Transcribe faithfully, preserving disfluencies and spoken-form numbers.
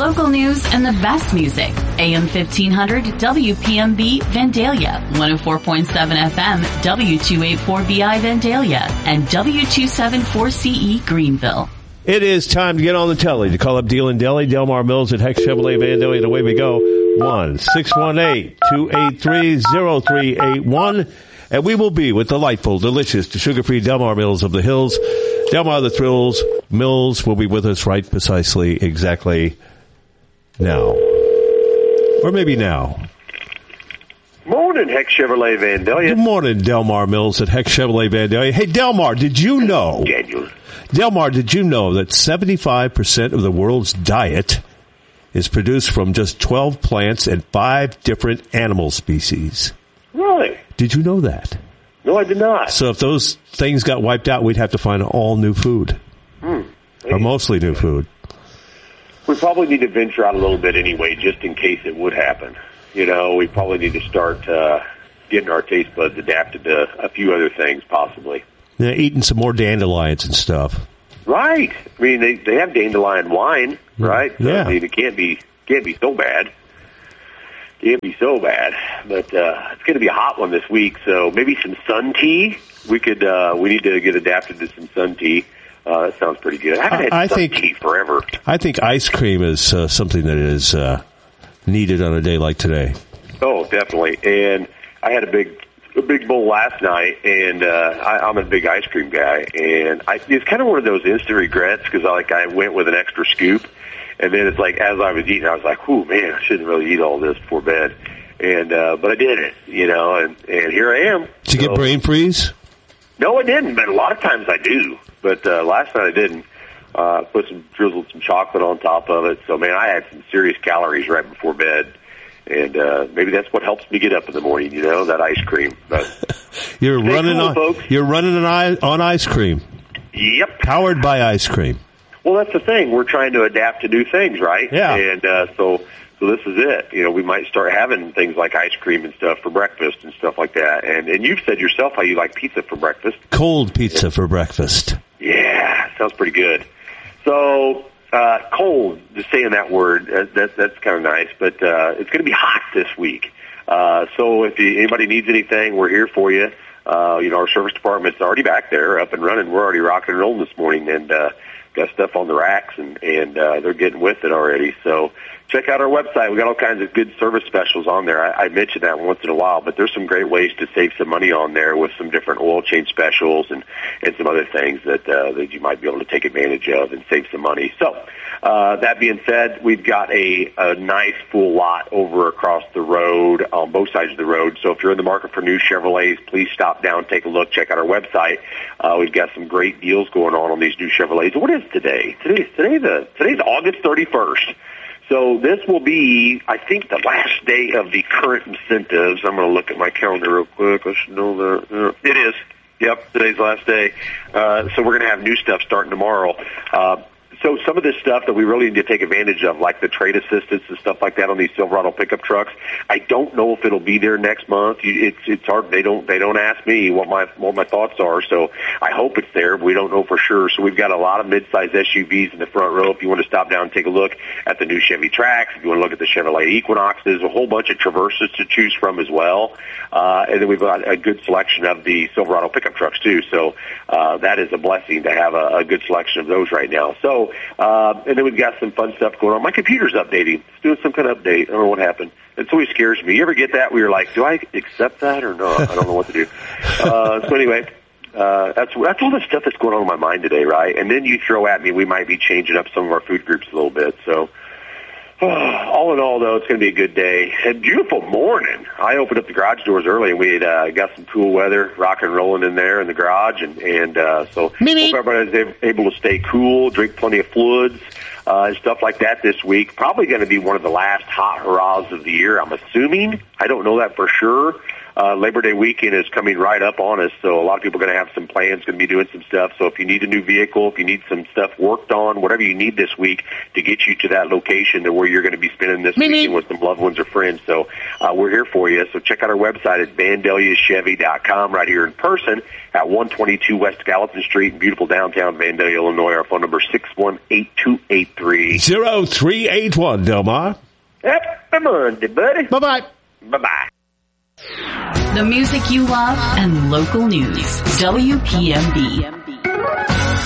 local news and the best music. A M fifteen hundred W P M B Vandalia, one oh four point seven F M W two eighty-four B I Vandalia, and W two seventy-four C E Greenville. It is time to get on the telly to call up Deal and Deli, Delmar Mills at Heck Chevrolet Vandalia, and away we go. one six one eight, two eight three, zero three eight one. And we will be with delightful, delicious, sugar-free Delmar Mills of the Hills. Delmar the Thrills. Mills will be with us right precisely exactly now. Or maybe now. Morning, Heck Chevrolet Vandalia. Good morning, Delmar Mills at Heck Chevrolet Vandalia. Hey, Delmar, did you know... Daniel. Delmar, did you know that seventy-five percent of the world's diet is produced from just twelve plants and five different animal species? Really? Did you know that? No, I did not. So if those things got wiped out, we'd have to find all new food. Hmm. Or mostly new food. We probably need to venture out a little bit anyway, just in case it would happen. You know, we probably need to start uh, getting our taste buds adapted to a few other things, possibly. Yeah, eating some more dandelions and stuff. Right. I mean, they they have dandelion wine, right? Yeah. So, I mean, it can't be can't be so bad. Can't be so bad. But uh, it's going to be a hot one this week, so maybe some sun tea. We could. Uh, we need to get adapted to some sun tea. Uh, that sounds pretty good. I haven't had I sun think, tea forever. I think ice cream is uh, something that is uh, needed on a day like today. Oh, definitely. And I had a big a big bowl last night, and uh, I, I'm a big ice cream guy. And I, it's kind of one of those instant regrets because I, like, I went with an extra scoop. And then it's like, as I was eating, I was like, "Whew, man, I shouldn't really eat all this before bed." And uh, but I did it, you know, and, and here I am. Did you so, get brain freeze? No, I didn't, but a lot of times I do. But uh, last night I didn't. Uh, put some drizzled some chocolate on top of it. So man, I had some serious calories right before bed, and uh, maybe that's what helps me get up in the morning. You know, that ice cream. But you're running cool, on folks. You're running on, on ice cream. Yep, powered by ice cream. Well, that's the thing. We're trying to adapt to new things, right? Yeah. And uh, so, so this is it. You know, we might start having things like ice cream and stuff for breakfast and stuff like that. And and you've said yourself how you like pizza for breakfast. Cold pizza for breakfast. Yeah, sounds pretty good. So, uh, cold, just saying that word, uh, that, that's kind of nice. But uh, it's going to be hot this week. Uh, so if you, anybody needs anything, we're here for you. Uh, you know, our service department's already back there, up and running. We're already rocking and rolling this morning, and uh, got stuff on the racks, and, and uh, they're getting with it already. So check out our website. We got all kinds of good service specials on there. I, I mention that once in a while, but there's some great ways to save some money on there with some different oil change specials and, and some other things that uh, that you might be able to take advantage of and save some money. So uh, that being said, we've got a, a nice full lot over across the road on both sides of the road. So if you're in the market for new Chevrolets, please stop down, take a look, check out our website. Uh, we've got some great deals going on on these new Chevrolets. What is today? Today's today the today's August thirty-first. So this will be, I think, the last day of the current incentives. I'm going to look at my calendar real quick. I should know that. Uh, it is. Yep, today's the last day. Uh, so we're going to have new stuff starting tomorrow. Uh, so some of this stuff that we really need to take advantage of, like the trade assistance and stuff like that on these Silverado pickup trucks, I don't know if it'll be there next month. It's it's hard. They don't they don't ask me what my what my thoughts are. So I hope it's there, but we don't know for sure. So we've got a lot of mid-size S U Vs in the front row. If you want to stop down and take a look at the new Chevy Trax, if you want to look at the Chevrolet Equinoxes, a whole bunch of Traverses to choose from as well. Uh, and then we've got a good selection of the Silverado pickup trucks too. So uh, that is a blessing to have a, a good selection of those right now. So. Uh, and then we've got some fun stuff going on. My computer's updating. It's doing some kind of update. I don't know what happened. It always scares me. You ever get that where you're like, do I accept that or not? I don't know what to do. Uh, so anyway, uh, that's, that's all the stuff that's going on in my mind today, right? And then you throw at me, we might be changing up some of our food groups a little bit. So uh, all in all, though, it's going to be a good day. A beautiful morning. I opened up the garage doors early, and we had, uh, got some cool weather, rock and rolling in there in the garage. And, and uh, so Mimi. hope everybody's able to stay cool, drink plenty of fluids. Uh, and stuff like that this week. Probably going to be one of the last hot hurrahs of the year, I'm assuming. I don't know that for sure. uh, Labor Day weekend is coming right up on us, so a lot of people are going to have some plans, going to be doing some stuff. So if you need a new vehicle, if you need some stuff worked on, whatever you need this week to get you to that location to where you're going to be spending this me, weekend me. with some loved ones or friends. So uh, we're here for you. So check out our website at vandalia chevy dot com right here in person at one twenty-two West Gallatin Street in beautiful downtown Vandalia, Illinois. Our phone number is six one eight, two eight three, zero three eight one, Delmar. Happy Monday, buddy. Bye-bye. Bye-bye. The music you love and local news. W P M B.